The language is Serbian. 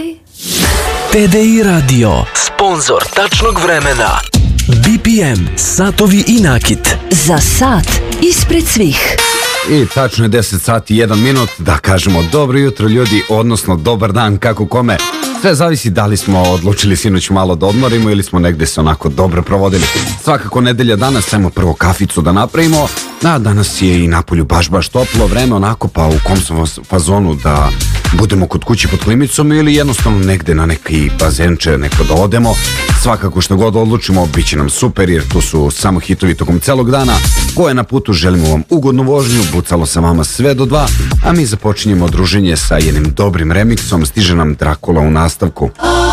TDI Radio, sponzor tačnog vremena. BPM, satovi i nakit. Za sat ispred svih. I tačno je 10 sati i 1 minut da kažemo dobro jutro ljudi, odnosno dobar dan, kako kome. Sve zavisi da li smo odlučili sinoć malo da odmorimo ili smo negde se onako dobro provodili. Svakako nedelja danas, sajmo prvo kaficu da napravimo. A danas je i napolju baš toplo vreme, onako pa u kom smo fazonu da budemo kod kući pod klimicom ili jednostavno negde na neki bazenče neko da odemo. Svakako što god odlučimo bit će nam super jer tu su samo hitovi tokom celog dana. Ko je na putu, želimo vam ugodnu vožnju, bucalo sa vama sve do 2, a mi započinjemo druženje sa jednim dobrim remiksom. Stiže nam Drakula u nastavku.